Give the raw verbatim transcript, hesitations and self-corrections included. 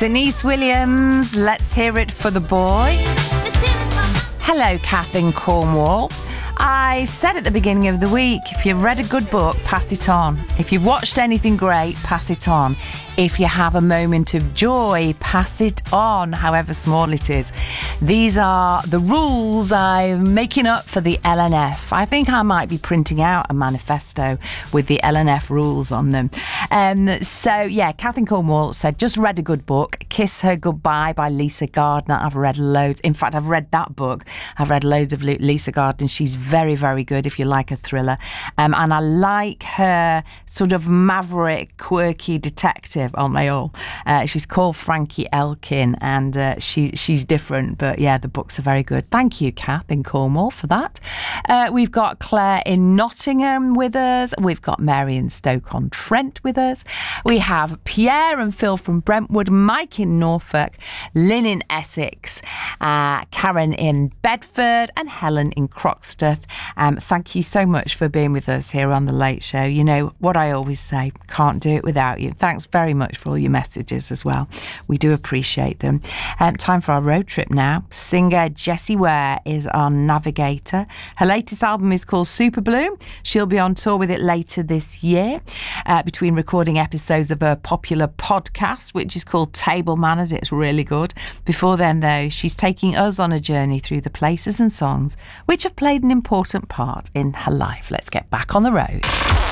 Denise Williams, Let's Hear It for the Boy. Hello, Kath in Cornwall. I said at the beginning of the week, if you've read a good book, pass it on. If you've watched anything great, pass it on. If you have a moment of joy, pass it on, however small it is. These are the rules I'm making up for the L N F. I think I might be printing out a manifesto with the L N F rules on them. Um, so, yeah, Kath in Cornwall said, just read a good book, Kiss Her Goodbye by Lisa Gardner. I've read loads. In fact, I've read that book. I've read loads of Lisa Gardner. She's very, very good if you like a thriller. Um, and I like her sort of maverick, quirky detective on my all. Uh, she's called Frankie Elkin, and uh, she, she's different, but yeah, the books are very good. Thank you, Kath in Cornwall, for that. Uh, we've got Claire in Nottingham with us. We've got Mary in Stoke-on-Trent with us. We have Pierre and Phil from Brentwood, Mike in Norfolk, Lynn in Essex, uh, Karen in Bedford, and Helen in Croxteth. Um, thank you so much for being with us here on The Late Show. You know what I always say, can't do it without you. Thanks very much for all your messages as well. We do appreciate them. Um, time for our road trip now. Singer Jessie Ware is our navigator. Her latest album is called Super Blue. She'll be on tour with it later this year, uh, between recording episodes of her popular podcast, which is called Table Manners. It's really good. Before then, though, she's taking us on a journey through the places and songs which have played an important part in her life. Let's get back on the road.